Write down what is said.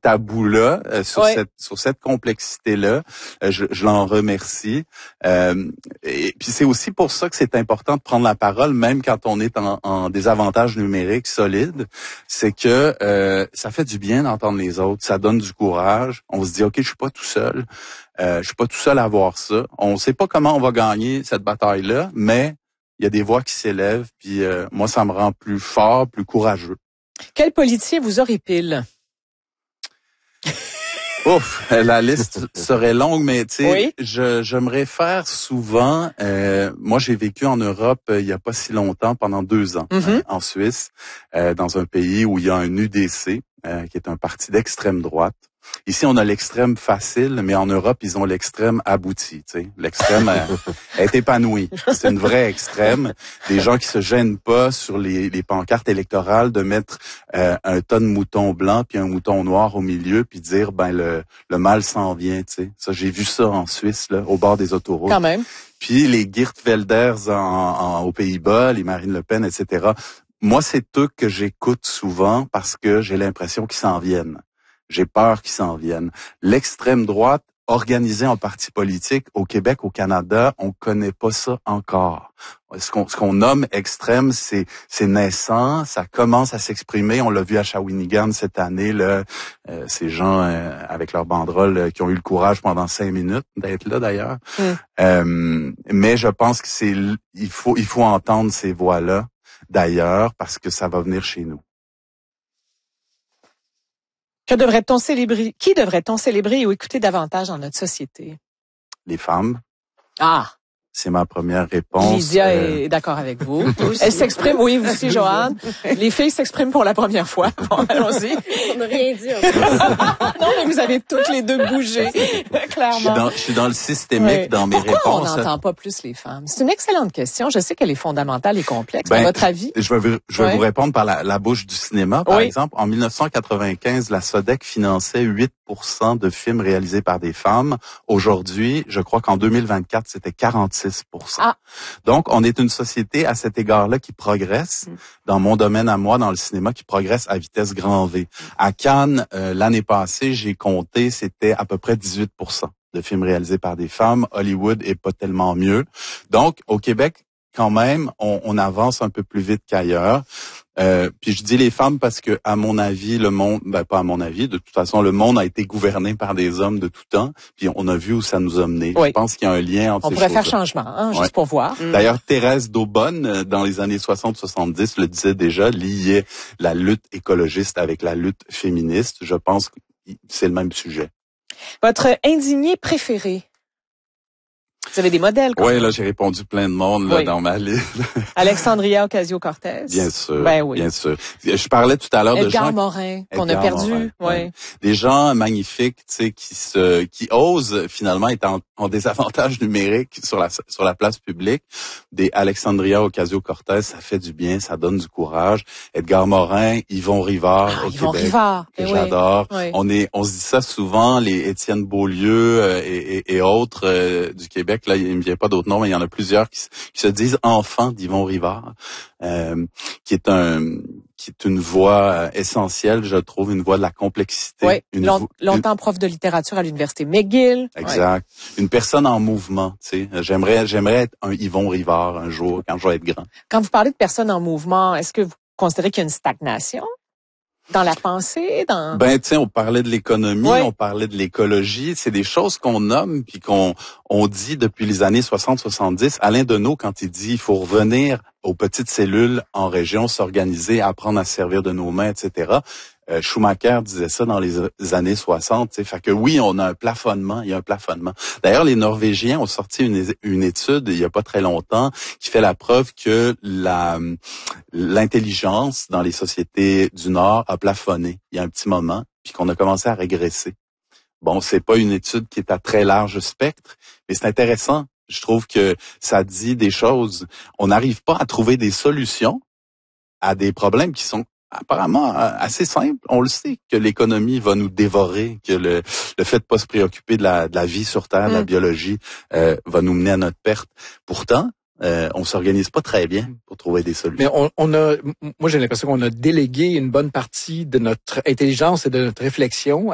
tabou-là, sur cette complexité-là. Je l'en remercie. Et puis c'est aussi pour ça que c'est important de prendre la parole, même quand on est en désavantage numérique solide. C'est que ça fait du bien d'entendre les autres, ça donne du courage. On se dit, OK, je suis pas tout seul. Je suis pas tout seul à avoir ça. On sait pas comment on va gagner cette bataille-là, mais il y a des voix qui s'élèvent, puis moi, ça me rend plus fort, plus courageux. Quel politicien vous horripile? Ouf, la liste serait longue, mais tu sais, je me réfère souvent. Moi, j'ai vécu en Europe il y a pas si longtemps, pendant 2 ans, en Suisse, dans un pays où il y a un UDC, qui est un parti d'extrême droite. Ici, on a l'extrême facile, mais en Europe, ils ont l'extrême abouti. Tu sais, l'extrême est épanoui. C'est une vraie extrême. Des gens qui se gênent pas sur les pancartes électorales de mettre un tas de moutons blancs puis un mouton noir au milieu puis dire le mal s'en vient. Tu sais, ça j'ai vu ça en Suisse là, au bord des autoroutes. Quand même. Puis les Geert Wilders aux Pays-Bas, les Marine Le Pen, etc. Moi, c'est eux que j'écoute souvent parce que j'ai l'impression qu'ils s'en viennent. J'ai peur qu'ils s'en viennent. L'extrême droite, organisée en parti politique, au Québec, au Canada, on connaît pas ça encore. Ce qu'on nomme extrême, c'est naissant, ça commence à s'exprimer. On l'a vu à Shawinigan cette année, là, ces gens avec leurs banderoles qui ont eu le courage pendant 5 minutes d'être là d'ailleurs. Mais je pense que il faut entendre ces voix-là d'ailleurs parce que ça va venir chez nous. Qui devrait-on célébrer ou écouter davantage dans notre société? Les femmes. Ah! C'est ma première réponse. Lydia est d'accord avec vous. Elle s'exprime, oui, vous aussi, Joanne. Les filles s'expriment pour la première fois. Bon, allons-y. On n'a rien dit. Non, mais vous avez toutes les deux bougé, clairement. Je suis dans le systémique dans mes réponses. Pourquoi on n'entend pas plus les femmes? C'est une excellente question. Je sais qu'elle est fondamentale et complexe. À votre avis? Je vais vous répondre par la bouche du cinéma. Par exemple, en 1995, la SODEC finançait 8% de films réalisés par des femmes. Aujourd'hui, je crois qu'en 2024, c'était 46%. Donc, on est une société à cet égard-là qui progresse. Dans mon domaine à moi, dans le cinéma, qui progresse à vitesse grand V. À Cannes, l'année passée, j'ai compté, c'était à peu près 18% de films réalisés par des femmes. Hollywood est pas tellement mieux. Donc, au Québec, quand même, on avance un peu plus vite qu'ailleurs. Puis je dis les femmes parce que, à mon avis, le monde, pas à mon avis, de toute façon, le monde a été gouverné par des hommes de tout temps. Puis on a vu où ça nous a menés. Je pense qu'il y a un lien entre ces choses. On pourrait faire changement, juste pour voir. D'ailleurs, Thérèse d'Aubonne, dans les années 60-70, le disait déjà, liait la lutte écologiste avec la lutte féministe. Je pense que c'est le même sujet. Votre indigné préféré? Vous avez des modèles, quoi. Oui, là, j'ai répondu plein de monde là, dans ma liste. Alexandria Ocasio-Cortez. Bien sûr. Ben oui. Bien sûr. Je parlais tout à l'heure de gens... Morin, qu'on a perdu. Ouais. Des gens magnifiques, tu sais, qui osent finalement être en désavantage numérique sur la place publique. Des Alexandria Ocasio-Cortez, ça fait du bien, ça donne du courage. Edgar Morin, Yvon Rivard au Québec, que j'adore. Oui. On se dit ça souvent, les Étienne Beaulieu et autres du Québec. Là, il me vient pas d'autres noms, mais il y en a plusieurs qui se disent enfants d'Yvon Rivard, qui est une voix essentielle, je trouve, une voix de la complexité. Oui, longtemps prof de littérature à l'université McGill. Exact. Ouais. Une personne en mouvement, tu sais. J'aimerais être un Yvon Rivard un jour, quand je vais être grand. Quand vous parlez de personnes en mouvement, est-ce que vous considérez qu'il y a une stagnation dans la pensée, tu sais, on parlait de l'économie, on parlait de l'écologie, c'est des choses qu'on nomme puis qu'on dit depuis les années 60-70. Alain Deneau, quand il dit il faut revenir aux petites cellules en région, s'organiser, apprendre à se servir de nos mains, etc. Schumacher disait ça dans les années 60, tu sais. Fait que oui, on a un plafonnement, il y a un plafonnement. D'ailleurs, les Norvégiens ont sorti une étude il y a pas très longtemps qui fait la preuve que l'intelligence dans les sociétés du Nord a plafonné il y a un petit moment, puis qu'on a commencé à régresser. Bon, c'est pas une étude qui est à très large spectre, mais c'est intéressant. Je trouve que ça dit des choses. On n'arrive pas à trouver des solutions à des problèmes qui sont apparemment assez simple. On le sait que l'économie va nous dévorer, que le fait de pas se préoccuper de la vie sur Terre, de la biologie, va nous mener à notre perte. Pourtant, on s'organise pas très bien pour trouver des solutions. Mais moi j'ai l'impression qu'on a délégué une bonne partie de notre intelligence et de notre réflexion